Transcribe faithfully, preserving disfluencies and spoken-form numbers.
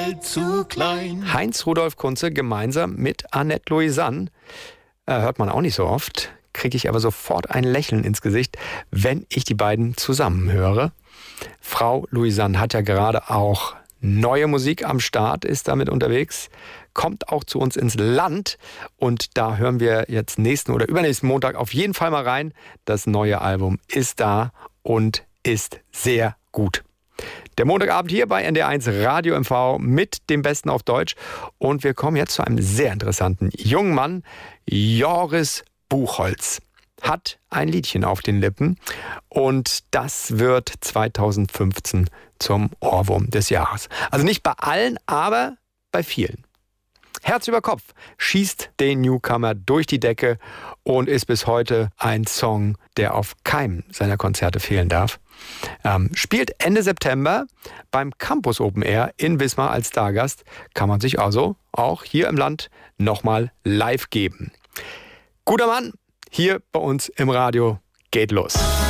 Welt zu klein. Heinz-Rudolf Kunze gemeinsam mit Annette Louisanne. Äh, hört man auch nicht so oft, kriege ich aber sofort ein Lächeln ins Gesicht, wenn ich die beiden zusammen höre. Frau Louisanne hat ja gerade auch neue Musik am Start, ist damit unterwegs, kommt auch zu uns ins Land und da hören wir jetzt nächsten oder übernächsten Montag auf jeden Fall mal rein. Das neue Album ist da und ist sehr gut. Der Montagabend hier bei N D R eins Radio M V mit dem Besten auf Deutsch und wir kommen jetzt zu einem sehr interessanten jungen Mann, Joris Buchholz. Hat ein Liedchen auf den Lippen und das wird zweitausendfünfzehn zum Ohrwurm des Jahres. Also nicht bei allen, aber bei vielen. Herz über Kopf schießt den Newcomer durch die Decke und ist bis heute ein Song, der auf keinem seiner Konzerte fehlen darf. Ähm, spielt Ende September beim Campus Open Air in Wismar als Stargast. Kann man sich also auch hier im Land nochmal live geben. Guter Mann, hier bei uns im Radio geht los.